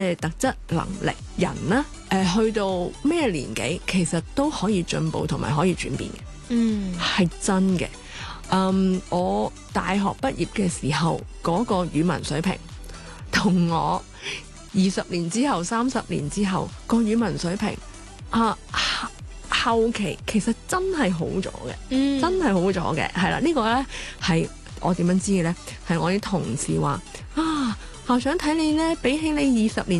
特質能力，人呢，去到咩年紀其實都可以進步同埋可以轉變嘅，係真嘅。我大學畢業嘅時候嗰個語文水平，同我20年之後、30年之後個語文水平後期其實真係好咗嘅，真係好咗嘅，係啦。呢個呢係我點樣知嘅呢？係我啲同事話啊，校長睇你呢，比起你20年